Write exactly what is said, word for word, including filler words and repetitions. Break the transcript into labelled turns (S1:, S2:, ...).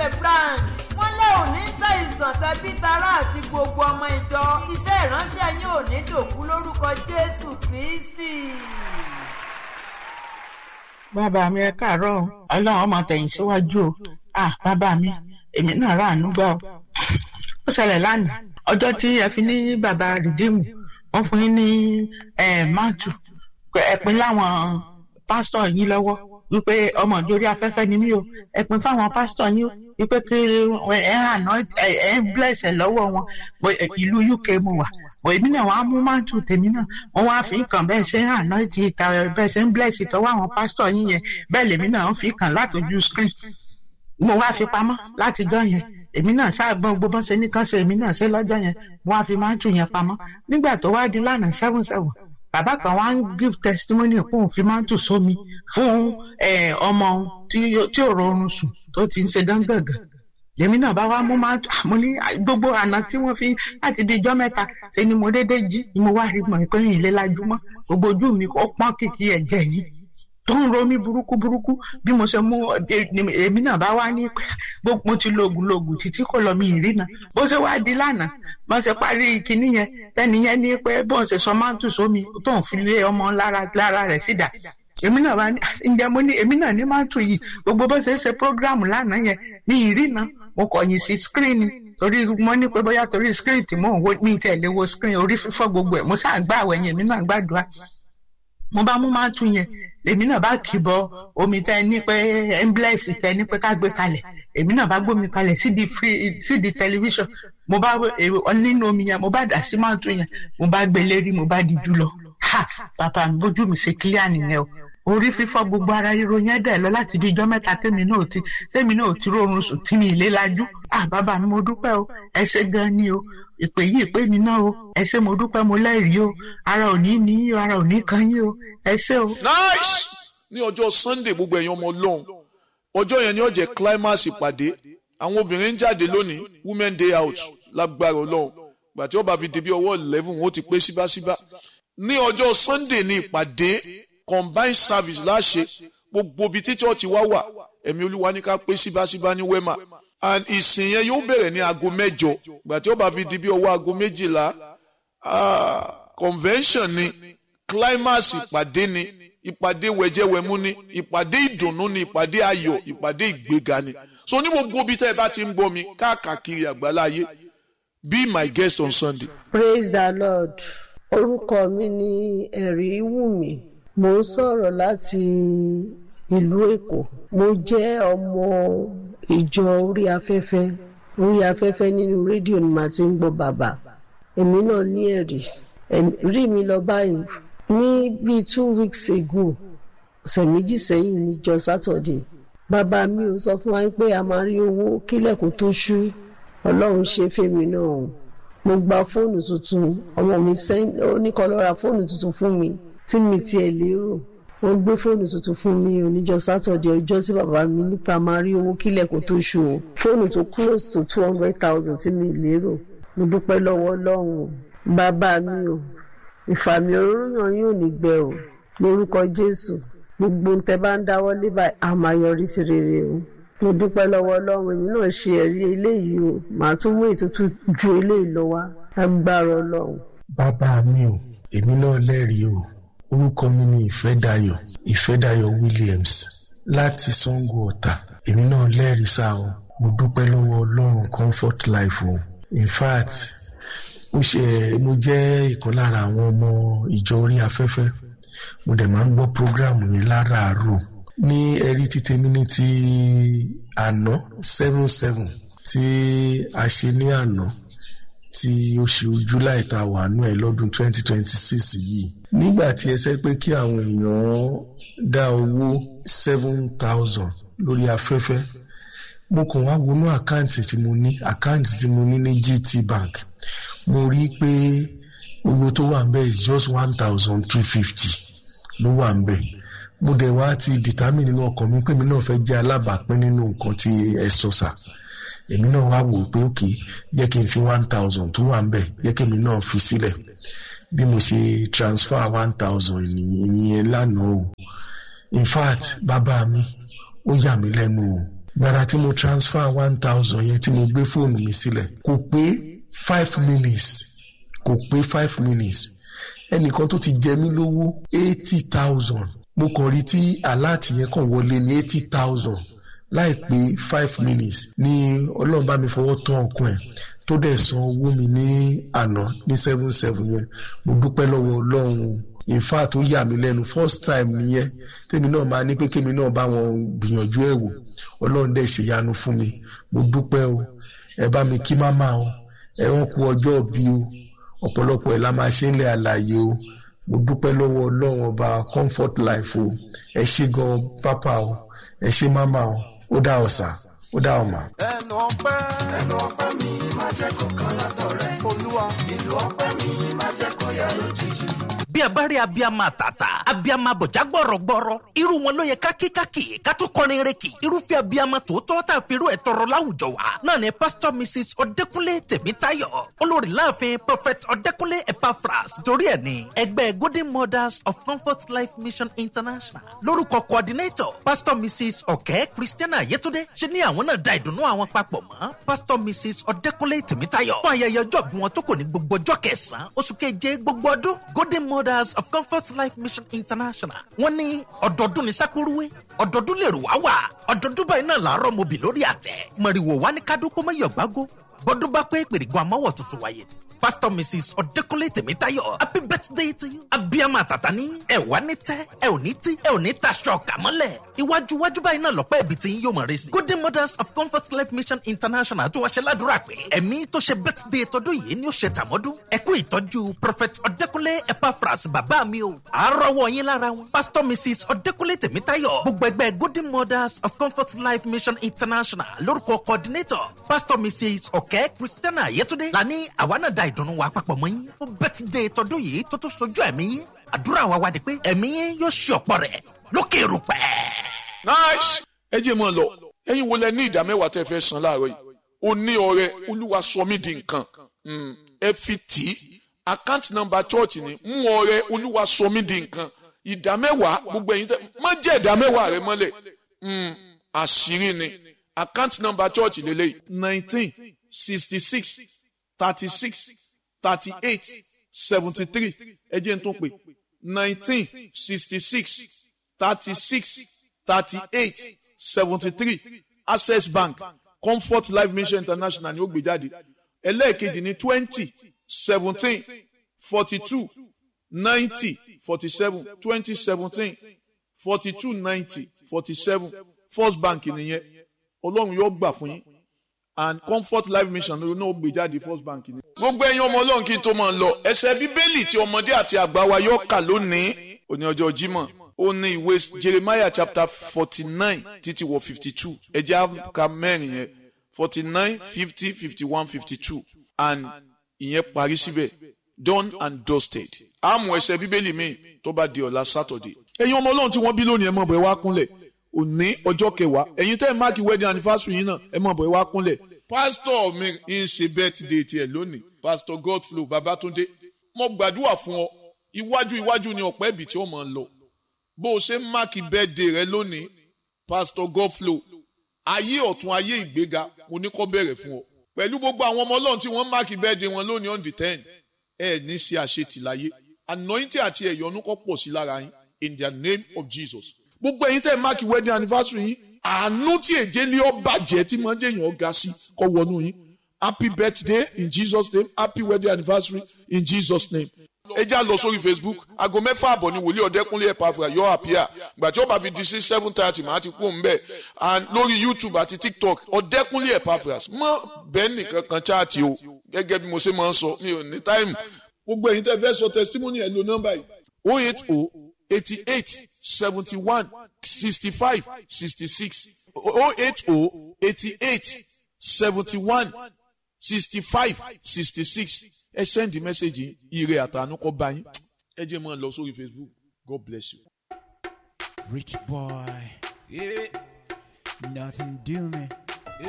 S1: Ìkirè branch wọ́n lé òní ṣàìsàn tẹbí tará àti gbogbo ọmọ ìjọ iṣẹ́ ìránṣẹ́ yín ò ní dòkú lórúkọ Jésù Kristi.
S2: Bàbá mi ẹ káàárọ̀ Ọlọ́run ọmọ tẹ̀yìn síwájú o. Ah bàbá mi èmi náà ráàánú gbà o. Ó ṣẹlẹ̀ lánàá ọjọ́ tí ẹ fi ní bàbá rìdíìmù wọ́n fún yín ní máàtù ẹ̀pin láwọn pásítọ̀ yín lọ́wọ́ wípé ọmọ ìjòrí afẹ́fẹ́ ni mí o ẹ̀pin fáwọn pásítọ̀ yín wípé kí ẹ àná ẹ ń blẹ̀sẹ̀ lọ́wọ́ wọn ìlú U K mo wà bọ̀ èmi náà wàá mú máàtù tèmi náà wọ́n wá fi kàn bẹ́ẹ̀ ṣe ń àná ti ìta bẹ́ẹ̀ ṣe ń blẹ̀sì tọwọ́ àwọn pásítọ̀ yín yẹn bẹ́ẹ̀ lèmi náà ń fi kàn látòjú screen mo wá fi pamọ́ látijọ́ yẹn èmi náà ṣáàgbọ́n gbogbo ṣe ní kán ṣe èmi náà ṣe lọ́jọ́ yẹn wọ́n á fi máàtù yẹn pamọ́ nígbà tó wá di lánàá seven seven bàbá kan wá ń give testimony fún òun fi máàtù sómi fún ọmọ tí ò rọrùn sùn tó ti ń ṣe dángàngàn lèmi náà bá wá mú máàtù àmọ́ ní gbogbo àná tí wọ́n fi láti di ijọ́ mẹ́ta ṣe ni mo déédéé jí ni mo wá rí mọ̀ ìpín ìlélájúmọ́ gbogbo ojú mi ó pọ́n kìkì ẹ̀jẹ̀ yìí tó ń ro mí burúkú burúkú bí mo ṣe mú èmi náà bá wá ní pé mo ti lògùn lògùn títí kò lọ mi ìrìnà bó ṣe wá di lánàá bó ṣe parí kinní yẹn tẹ́ni yẹn ní pé bó ṣe sọ máàtù sómi tó ń fi lé ọmọ lára lára rẹ̀ sídà èmi náà bá ní ǹjẹ́ mo ní èmi náà ní máàtù yìí gbogbo bó ṣe ṣe prógráàmù lánàá yẹn ní ìrìnà mo kọ̀yìn sí skírínì torí mo ní pé bóyá torí skírínì tí mò ń wo mi tẹ̀lé wo skírínì orí fífọ́ gbogbo ẹ̀ mo sáà gbà àwẹ̀yìn èmi náà gbàdúrà mo bá mú máàtù yẹn èmi náà bá kìbọ omi tẹ ní pé embless tẹ ní pé ká gbé kalẹ̀ èmi náà bá gbómi kalẹ̀ sídi free sídi tẹlifíṣàn mo bá nínú omi yẹn mo bá dà sí máàtù yẹn mo bá gbé lérí mo bá di jù lọ ha bàbá mi bójú mi ṣe clear nìyẹn o orí fífọ́ gbogbo ara ríro yẹn dẹ̀ lọ láti di ijọ́ mẹ́ta tèmi náà ti tèmi náà ti rọrùn sùn tí mi ìlé lajú ah bàbá mi mo dúpẹ́ o ẹ ṣé gan ni o ìpè yìí ìpè mi náà o ẹ ṣé mo dúpẹ́ mo lẹ́rìí o ara ò ní ní ara ò ní kan yín o ẹ ṣé o.
S3: nice ní ọjọ́ Sunday gbogbo ẹ̀yin ọmọ Ọlọ́run ọjọ́ yẹn ni ó jẹ́ climax ìpàdé àwọn obìnrin ń jáde lónìí women day out lágbára Ọlọ́run gbà tí ó bá fi di bí ọwọ́ eleven wọn ó ti pé síbáṣíbá ní ọjọ́ Sunday ní ìpàdé combined service láṣẹ gbogbo ibi tí church wá wà ẹ̀mí Olúwa ní ká pé síbáṣíbá ní Wema and ìsìn yẹn yóò bẹ̀rẹ̀ ní aago mẹ́jọ gbà tí ó bá fi di bí ọwọ́ aago méjìlá convention ni climax ìpàdé ni ìpàdé wẹ̀jẹ̀wẹ̀mú ni ìpàdé ìdùnnú ni ìpàdé ayọ̀ ìpàdé ìgbéga ni so ní gbogbo ibi tẹ́ ẹ bá ti ń gbọ́ mi káàkiri àgbáláyé be my guest on Sunday.
S4: Praise the Lord. Orúkọ mi ni Ẹ̀ríwùmí mo ń sọ̀rọ̀ láti ìlú Èkó mo jẹ́ ọmọ ìjọ orí afẹ́fẹ́ orí afẹ́fẹ́ nínú rédíò ni màá ti ń gbọ́ bàbá èmi náà ní ẹ̀rí rí mi lọ báyìí ní bíi two weeks ago ọ̀sẹ̀ méjì sẹ́yìn níjọ́ Saturday bàbá mi ò sọ fún wa pé a máa rí owó kílẹ̀kùn tó ṣú Ọlọ́run ṣe fèmí náà mo gba fóònù tuntun ọmọ mi ó ní kó lọ ra fóònù tuntun fún mi tí mi tiẹ̀ lérò wọ́n gbé fóònù tuntun fún mi oníjọ́ Saturday ọjọ́ tí bàbá mi nípa máa rí owó kílẹ̀kùn tó ṣú o fóònù tó close to two hundred thousand tí mi lérò mo dúpẹ́ lọ́wọ́ Ọlọ́run bàbá mi o ìfàmì òróró yàn yóò ní gbẹ o lórúkọ Jésù gbogbo ń tẹ́ bá ń dáwọ́ lé báyìí a máa yọrí sí rere o mo dúpẹ́ lọ́wọ́ Ọlọ́run èmi náà ṣe ẹ̀rí eléyìí o màá tún mú ètùtù ju eléyìí lọ wá agbára Ọlọ́run.
S5: bàbá mi o èmi náà lẹ́rìí o orúkọ mi ni Ìfẹ́dayọ̀ Ìfẹ́dayọ̀ Williams láti Sango Ọ̀tà èmi náà lẹ́rìí sá o mo dúpẹ́ lọ́wọ́ Ọlọ́run Comfort Life o in fact mo ṣe mo jẹ́ ìkan lára àwọn ọmọ ìjọ orí afẹ́fẹ́ mo dẹ̀ máa ń gbọ́ program yẹn láràárọ̀ ní ẹ̀rí títí mi ní ti àná seven seven tí a ṣe ní àná tí oṣù July tá a wà nú ẹ̀ lọ́dún twenty twenty six yìí nígbà tí ẹ ṣe pé kí àwọn èèyàn dá owó seven thousand lórí afẹ́fẹ́ mo kàn wá wọnú àkáǹtì tí mo ní àkáǹtì tí mo ní ní G T Bank mo rí pé owó tó wà ńbẹ̀ is just one thousand two fifty ló wà ńbẹ̀ mo dẹ̀ wá ti determine nínú ọkàn mi pé mi náà fẹ́ jẹ́ alábàápín nínú nǹkan tí ẹ sọ sà èmi náà wá wò pé òkè yẹ kí n fi one thousand tó wà ńbẹ̀ yẹ kí mi náà fi sílẹ̀ bí mo ṣe transfer one thousand ìyẹn lánàá o in fact bàbá mi ó yà mí lẹ́nu o gbàrà tí mo transfer one thousand yẹn tí mo gbé fóònù mi sílẹ̀ kò pé five minutes kò pé five minutes ẹnìkan tó ti jẹ mí lówó eighty thousand mo kàn rí tí aláàtì yẹn kàn wọlé ní eighty thousand láìpé five minutes ní Ọlọ́run bá mi fọwọ́ tán ọkàn ẹ̀ tó dẹ̀ san owó mi ní àná ní seven seven yẹn mo dúpẹ́ lọ́wọ́ Ọlọ́run in fact ó yà mí lẹ́nu first time nìyẹn tèmi náà máa ní pé kémi náà bá wọn gbìyànjú ẹ̀ wò Ọlọ́run dẹ̀ ṣèyanu fún mi mo dúpẹ́ o ẹ bá mi kí máma o ẹ wọ́n kú ọjọ́ bí o ọ̀pọ̀lọpọ̀ ẹ̀ la máa ṣe ń lẹ̀ àlàyé o mo dúpẹ́ lọ́wọ́ Ọlọ́run ọba comfort life o ẹ ṣé gan pápá o ẹ ṣé máma o ó dá ọ̀sà ó dá ọ̀mà.
S6: ẹnu ọpẹ́ ẹnu ọpẹ́ mi máa jẹ́ kọ̀ọ̀kan látọ̀ rẹ̀ Olúwa ìlú ọpẹ́ mi máa jẹ́ kó yá lójijì.
S7: bí a bá rí abiyamọ àtàtà abiyamọ àbọ̀já gbọ̀rọ̀gbọ̀rọ̀ irú wọn ló yẹ kákíkákì ká tó kọrin rèkì irúfẹ́ abiyamọ tòótọ́ tá a fi irú ẹ̀ tọrọ láwùjọ wa náà ni pastor mrs ọ̀dẹ́kúnlé tèmítáyọ̀ olórí láàfin prophet ọ̀dẹ́kúnlé epaphras torí ẹ̀ ní ẹgbẹ́ golden mothers of comfort life mission international lórúkọ coordinator pastor mrs ọ̀kẹ́ christiana yétúndé ṣe ní àwọn náà da ìdùnnú àwọn papọ̀ mọ́ pastor mrs ọ̀dẹ́kúnlé tèmítáyọ̀ fún ayẹyẹ ọjọ́ bí wọn tó kò ní gbogbo ọjọ́ kẹsàn-án oṣù keje gbogbo ọdún golden mothers of comfort life mission international wọ́n ní ọdọọdún ní sákúrúwé ọdọọdún lè rò wá wà ọdọọdún báyìí náà làárọ̀ mobì lórí àtẹ mọ̀rìwò wá ní kádókó mọ́yọ̀gbágó gbọ́dún bá pé pèrègùn àmọ́wọ̀ tuntun wáyé pastor mrs ọ̀dẹ́kúnlé tèmítáyọ̀ happy birthday to you abiyamọ àtàtà ní ẹ wá ní tẹ́ ẹ ò ní tí ẹ ò ní taṣọ kàmọ́lẹ̀ iwájú iwájú báyìí náà lọ́pọ̀ ẹ̀bì tí yóò mọ̀ rẹ̀ sí golden mothers of comfort life mission international tó wá ṣe ládùúrà pé ẹ̀mí tó ṣe birthday tọdún yìí ni ó ṣe tàmọ́dún ẹ kú ìtọ́jú prophet ọ̀dẹ́kúnlé epaphras bàbá mi o àárọ̀wọ̀ yín lára wọn pastor mrs ọ̀dẹ́kúnlé tèmítáyọ̀ gbogbo ẹgbẹ́ golden mothers of comfort life mission international lórúkọ coordinator pastor mrs ọ̀kẹ́ christiana yétúndé lání àwa náà da ìdùnnú wa papọ̀ mọ́ yín fún birthday tọdún yìí tó tó sojú ẹ̀mí yín àdúrà wa wá di pé ẹ̀mí yín yóò ṣe ọ̀pọ̀ rẹ̀ lókè rúpẹ́.
S3: nice ẹ jẹ́ mọ́ ọ lọ ẹ̀yin wo lẹ ní ìdá mẹ́wàá tẹ́ fẹ́ san láàárọ̀ yìí ó ní ọrẹ Olúwa sọ mí di nǹkan ẹ fi tì í account number church ni mú ọrẹ Olúwa sọ mí di nǹkan ìdá mẹ́wàá gbogbo ẹ̀yin tẹ́ má jẹ́ ìdá mẹ́wàá rẹ mọ́lẹ̀ àṣírí ni account number church lélẹ́yìí nineteen sixty six thirty six thirty eight seventy three ẹ jẹ́ n tún pè nineteen sixty six thirty six thirty eight seventy three access bank comfort life mission international ni ó gbé jáde ẹlẹ́ẹ̀kejì ní twenty seventeen forty two ninety forty seven twenty seventeen forty two ninety forty seven first bank nìyẹn ọlọ́run yóò gbà fún yín and comfort life mission ló náà gbé jáde first bank ni. gbogbo ẹ̀yin ọmọ ọlọ́run kí n tó máa lọ ẹsẹ̀ bíbélì tí ọmọdé àti àgbà wa yóò kà lónìí òní ọjọ́ Jímọ̀ ó ní ìwé Jeremiah chapter forty nine títí wọ fifty two ẹjẹ́ àka mẹ́rin yẹn forty nine fifty fifty one fifty two and ìyẹn parí síbẹ̀ done and dusted. àmọ́ ẹsẹ̀ bíbélì mi tó bá di ọ̀la Saturday. ẹ̀yin ọmọ ọlọ́run tí wọ́n bí lónìí ẹ mọ̀ bọ̀ ẹ wá kúnlẹ̀ òní ọjọ́ kẹwàá ẹ̀yin tẹ́ ẹ máàkì wedding anniversary yín náà ẹ mọ̀ bọ̀ ẹ wá kúnlẹ̀. pásítọ̀ mi ń ṣe birthday tiẹ̀ lónìí pásítọ̀ Godflow Babátúndé mo gbàdúrà fún ọ iwájú iwájú ni ọ̀pẹ́ ibì tí ó máa ń lọ bó o ṣe ń máàkì birthday rẹ lónìí pásítọ̀ Godflow ayé ọ̀tún ayé ìgbéga mo ní kó bẹ̀rẹ̀ fún ọ pẹ̀lú gbogbo àwọn ọmọ ọlọ́run tí wọ́n máàkì birthday wọn lónìí on the ten ẹ ní ṣe àṣetì láyé anointing àti ẹ̀yọ́nú kó pọ̀ sí lára yín in the name of Jesus. gbogbo ẹ̀yin tẹ́ ẹ máàkì wedding anniversary yín àánú tí èjé lé ọ bàjẹ́ tí máa ń jẹ́ èèyàn ga sí kó wọnú yín happy birthday in Jesus name happy wedding anniversary in Jesus name. ẹ já lọ sórí Facebook aago mẹ́fà àbọ̀ ni wòlíì ọ̀dẹ́kúnlé Epaphras yóò àpíà gbà tí ó bá fi di sí seven thirty màá ti kú mbẹ́ and lórí YouTube àti TikTok ọ̀dẹ́kúnlé Epaphras mọ́ bẹ́ẹ̀ nìkan kan chaati o gẹ́gẹ́ bí mo ṣe máa ń sọ mi ò ní táìmù. gbogbo ẹ̀yin tẹ́ fẹ́ sọ testimony ẹ̀ lo nọ́mbà yìí oh eight oh eighty eight seventy one sixty five sixty six oh eight oh eighty eight seventy one sixty five sixty six ẹ send the message ire àtànú kọ bá yín ẹ jẹ́ mọ́ lọ sórí Facebook. God bless you.
S8: Rich boy, yeah, nothing do me.